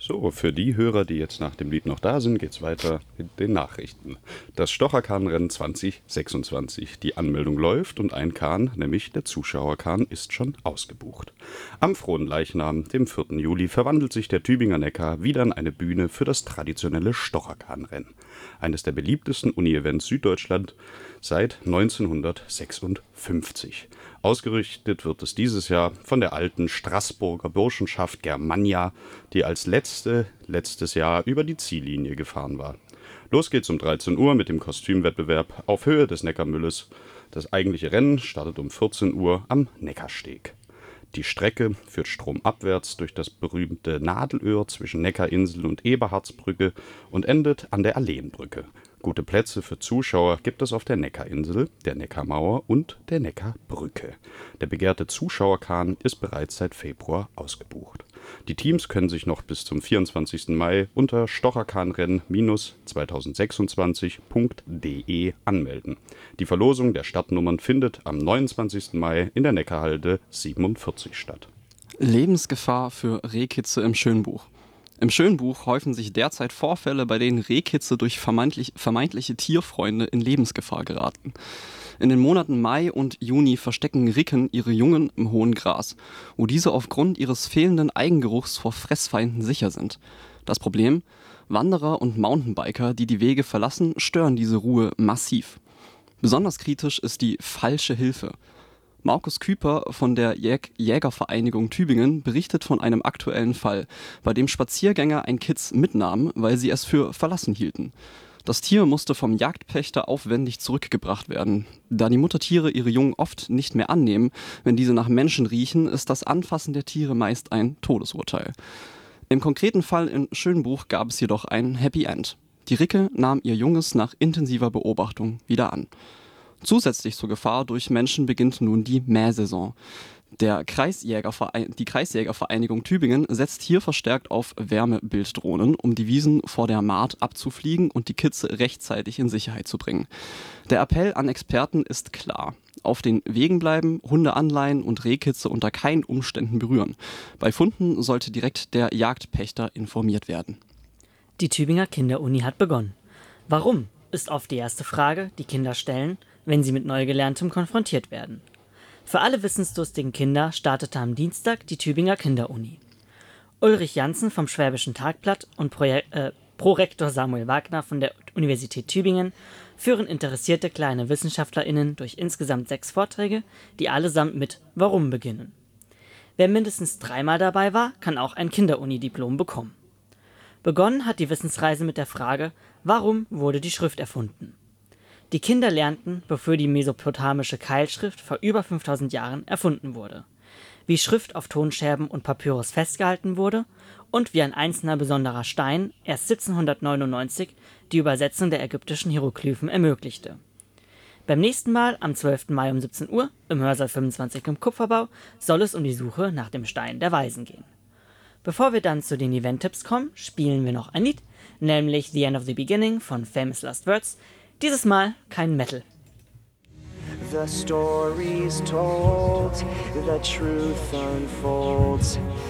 So, für die Hörer, die jetzt nach dem Lied noch da sind, geht's weiter mit den Nachrichten. Das Stocherkahnrennen 2026. Die Anmeldung läuft und ein Kahn, nämlich der Zuschauerkahn, ist schon ausgebucht. Am Fronleichnam, dem 4. Juli, verwandelt sich der Tübinger Neckar wieder in eine Bühne für das traditionelle Stocherkahnrennen. Eines der beliebtesten Uni-Events Süddeutschland seit 1956. Ausgerichtet wird es dieses Jahr von der alten Straßburger Burschenschaft Germania, die als letztes Jahr über die Ziellinie gefahren war. Los geht's um 13 Uhr mit dem Kostümwettbewerb auf Höhe des Neckarmülles. Das eigentliche Rennen startet um 14 Uhr am Neckarsteg. Die Strecke führt stromabwärts durch das berühmte Nadelöhr zwischen Neckarinsel und Eberhardsbrücke und endet an der Alleenbrücke. Gute Plätze für Zuschauer gibt es auf der Neckarinsel, der Neckarmauer und der Neckarbrücke. Der begehrte Zuschauerkahn ist bereits seit Februar ausgebucht. Die Teams können sich noch bis zum 24. Mai unter stocherkahnrennen-2026.de anmelden. Die Verlosung der Startnummern findet am 29. Mai in der Neckarhalde 47 statt. Lebensgefahr für Rehkitze im Schönbuch. Im Schönbuch häufen sich derzeit Vorfälle, bei denen Rehkitze durch vermeintliche Tierfreunde in Lebensgefahr geraten. In den Monaten Mai und Juni verstecken Ricken ihre Jungen im hohen Gras, wo diese aufgrund ihres fehlenden Eigengeruchs vor Fressfeinden sicher sind. Das Problem? Wanderer und Mountainbiker, die die Wege verlassen, stören diese Ruhe massiv. Besonders kritisch ist die falsche Hilfe. Markus Küper von der Jägervereinigung Tübingen berichtet von einem aktuellen Fall, bei dem Spaziergänger ein Kitz mitnahmen, weil sie es für verlassen hielten. Das Tier musste vom Jagdpächter aufwendig zurückgebracht werden. Da die Muttertiere ihre Jungen oft nicht mehr annehmen, wenn diese nach Menschen riechen, ist das Anfassen der Tiere meist ein Todesurteil. Im konkreten Fall in Schönbuch gab es jedoch ein Happy End. Die Ricke nahm ihr Junges nach intensiver Beobachtung wieder an. Zusätzlich zur Gefahr durch Menschen beginnt nun die Mähsaison. Die Kreisjägervereinigung Tübingen setzt hier verstärkt auf Wärmebilddrohnen, um die Wiesen vor der Maat abzufliegen und die Kitze rechtzeitig in Sicherheit zu bringen. Der Appell an Experten ist klar. Auf den Wegen bleiben, Hunde anleihen und Rehkitze unter keinen Umständen berühren. Bei Funden sollte direkt der Jagdpächter informiert werden. Die Tübinger Kinderuni hat begonnen. Warum, ist oft die erste Frage, die Kinder stellen, wenn sie mit Neugelerntem konfrontiert werden. Für alle wissensdurstigen Kinder startete am Dienstag die Tübinger Kinderuni. Ulrich Janssen vom Schwäbischen Tagblatt und Prorektor Samuel Wagner von der Universität Tübingen führen interessierte kleine WissenschaftlerInnen durch insgesamt 6 Vorträge, die allesamt mit Warum beginnen. Wer mindestens 3-mal dabei war, kann auch ein Kinderuni-Diplom bekommen. Begonnen hat die Wissensreise mit der Frage, warum wurde die Schrift erfunden? Die Kinder lernten, wofür die mesopotamische Keilschrift vor über 5000 Jahren erfunden wurde, wie Schrift auf Tonscherben und Papyrus festgehalten wurde und wie ein einzelner besonderer Stein erst 1799 die Übersetzung der ägyptischen Hieroglyphen ermöglichte. Beim nächsten Mal, am 12. Mai um 17 Uhr, im Hörsaal 25 im Kupferbau, soll es um die Suche nach dem Stein der Weisen gehen. Bevor wir dann zu den Event-Tipps kommen, spielen wir noch ein Lied, nämlich The End of the Beginning von Famous Last Words. Dieses Mal kein Metal. The story's told, the truth unfolds.